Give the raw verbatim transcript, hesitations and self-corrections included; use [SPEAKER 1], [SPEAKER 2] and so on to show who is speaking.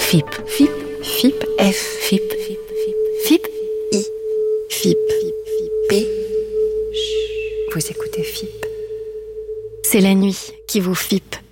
[SPEAKER 1] F I P. F I P. F I P. F. F I P. F I P. I. F I P. P. Vous écoutez F I P. C'est la nuit qui vous F I P.